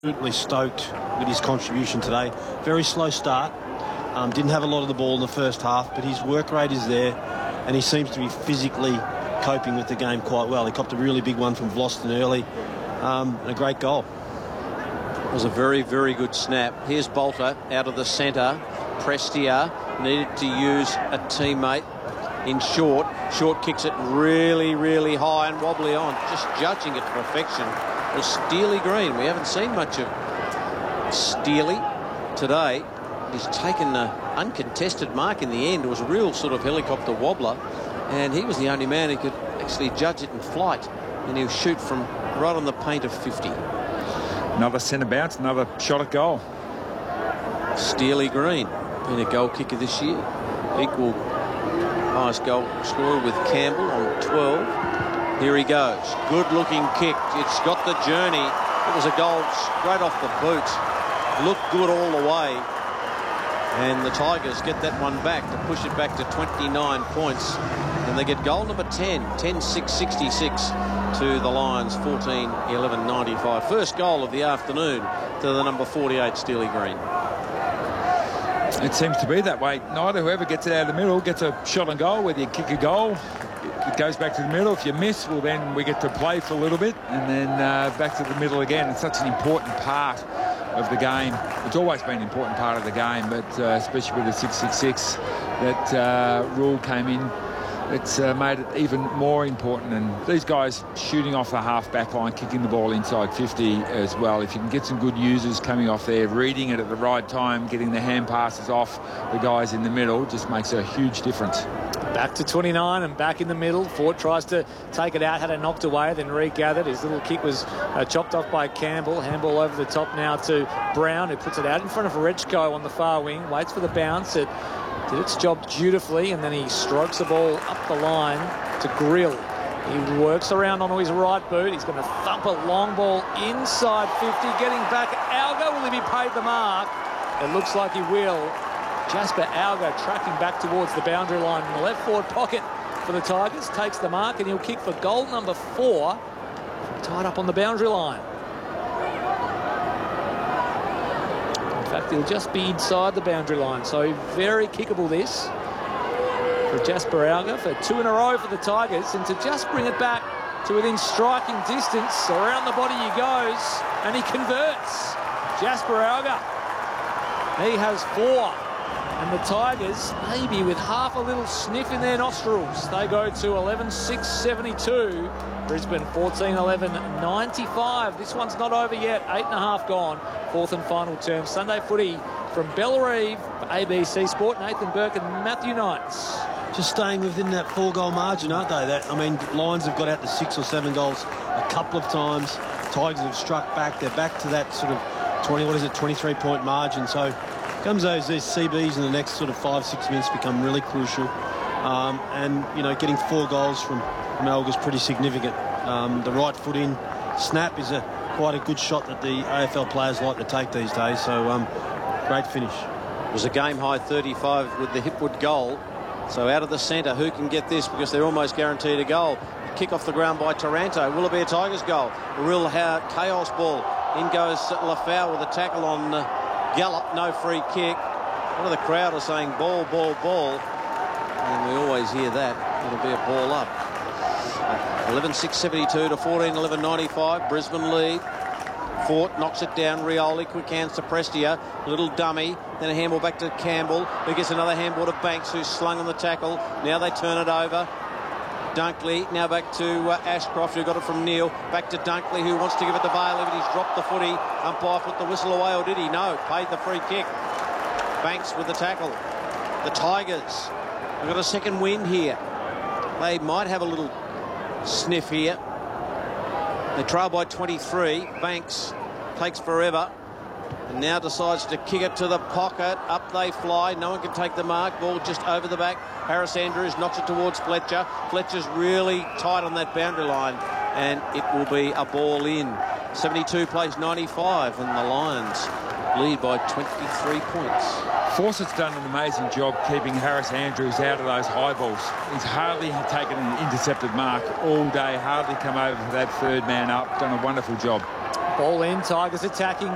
Absolutely stoked with his contribution today. Very slow start. Didn't have a lot of the ball in the first half, but his work rate is there, and he seems to be physically coping with the game quite well. He copped a really big one from Vlosten early, and a great goal. It was a very, very good snap. Here's Bolter out of the centre. Prestia needed to use a teammate in short. Short kicks it really, really high and wobbly on. Just judging it to perfection was Steely Green. We haven't seen much of Steely today. He's taken an uncontested mark in the end. It was a real sort of helicopter wobbler, and he was the only man who could actually judge it in flight, and he'll shoot from right on the paint of 50. Another centre bounce, another shot at goal. Steely Green, been a goal kicker this year. Equal highest goal scorer with Campbell on 12. Here he goes. Good looking kick. It's got the journey. It was a goal straight off the boot. Looked good all the way. And the Tigers get that one back to push it back to 29 points. And they get goal number 10, 10-6-66 to the Lions, 14-11-95. First goal of the afternoon to the number 48, Steely Green. It seems to be that way. Neither whoever gets it out of the middle gets a shot on goal. Whether you kick a goal, it goes back to the middle. If you miss, well, then we get to play for a little bit and then back to the middle again. It's such an important part of the game. It's always been an important part of the game, but especially with the 666, that rule came in. It's made it even more important, and these guys shooting off the half-back line, kicking the ball inside 50 as well. If you can get some good users coming off there, reading it at the right time, getting the hand passes off the guys in the middle, just makes a huge difference. Back to 29 and back in the middle. Ford tries to take it out, had it knocked away, then regathered. His little kick was chopped off by Campbell. Handball over the top now to Brown, who puts it out in front of Rechko on the far wing, waits for the bounce. It did its job dutifully, and then he strokes the ball up the line to Grill. He works around on his right boot. He's going to thump a long ball inside 50, getting back. Alga, will he be paid the mark? It looks like he will. Jasper Alga tracking back towards the boundary line in the left forward pocket for the Tigers, takes the mark, and he'll kick for goal number 4, tied up on the boundary line. In fact, he'll just be inside the boundary line, so very kickable this for Jasper Alga for 2 in a row for the Tigers, and to just bring it back to within striking distance. Around the body he goes, and he converts. Jasper Alga, he has 4. And the Tigers, maybe with half a little sniff in their nostrils, they go to 11-6-72. Brisbane 14-11-95. This one's not over yet. 8.5 gone. Fourth and final term. Sunday footy from Bellerive, ABC Sport. Nathan Burke and Matthew Knights. Just staying within that 4-goal margin, aren't they? Lions have got out to 6 or 7 goals a couple of times. Tigers have struck back. They're back to that sort of 23-point margin. So comes these CBs in the next sort of 5-6 minutes become really crucial. And, you know, getting 4 goals from Alga is pretty significant. The right foot in snap is quite a good shot that the AFL players like to take these days. So great finish. It was a game-high 35 with the Hipwood goal. So out of the centre, who can get this? Because they're almost guaranteed a goal. Kick off the ground by Taranto. Will it be a Tigers goal? A real chaos ball. In goes Lafau with a tackle on Gallup. No free kick. One of the crowd are saying ball, ball, ball. And we always hear that. It'll be a ball up. 11-6-72 to 14-11-95. Brisbane lead. Fort knocks it down. Rioli, quick hands to Prestia. Little dummy. Then a handball back to Campbell, who gets another handball to Banks, who's slung on the tackle. Now they turn it over. Dunkley, now back to Ashcroft, who got it from Neil. Back to Dunkley, who wants to give it to Bailey, but he's dropped the footy. Umpire put the whistle away, or did he? No, paid the free kick. Banks with the tackle. The Tigers have got a second wind here. They might have a little sniff here. They trail by 23. Banks takes forever and now decides to kick it to the pocket. Up they fly. No one can take the mark. Ball just over the back. Harris Andrews knocks it towards Fletcher. Fletcher's really tight on that boundary line, and it will be a ball in. 72 plays 95, and the Lions lead by 23 points. Fawcett's done an amazing job keeping Harris Andrews out of those high balls. He's hardly taken an intercepted mark all day, hardly come over for that third man up. Done a wonderful job. Ball in, Tigers attacking.